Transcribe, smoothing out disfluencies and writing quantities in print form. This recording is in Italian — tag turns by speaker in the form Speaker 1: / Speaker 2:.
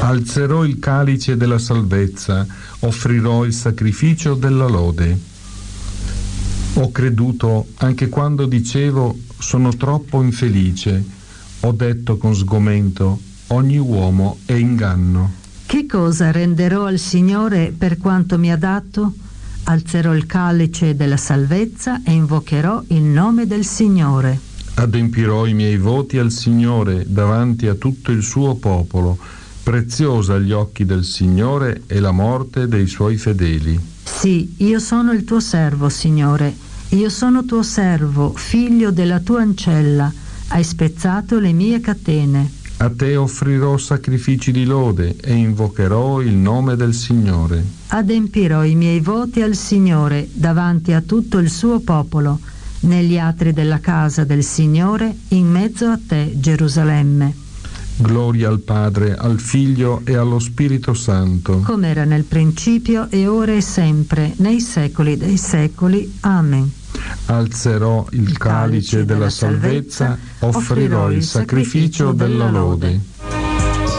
Speaker 1: Alzerò il calice della salvezza, offrirò il sacrificio della lode. Ho creduto anche quando dicevo sono troppo infelice. Ho detto con sgomento ogni uomo è inganno.
Speaker 2: Che cosa renderò al Signore per quanto mi ha dato? Alzerò il calice della salvezza e invocherò il nome del Signore.
Speaker 1: Adempirò i miei voti al Signore davanti a tutto il suo popolo. Preziosa agli occhi del Signore è la morte dei suoi fedeli.
Speaker 2: Sì, io sono il tuo servo, Signore. Io sono tuo servo, figlio della tua ancella. Hai spezzato le mie catene.
Speaker 1: A te offrirò sacrifici di lode e invocherò il nome del Signore.
Speaker 2: Adempirò i miei voti al Signore davanti a tutto il suo popolo, negli atri della casa del Signore, in mezzo a te, Gerusalemme.
Speaker 1: Gloria al Padre, al Figlio e allo Spirito Santo.
Speaker 2: Come era nel principio e ora e sempre, nei secoli dei secoli. Amen.
Speaker 1: Alzerò il calice della salvezza, offrirò il sacrificio della lode.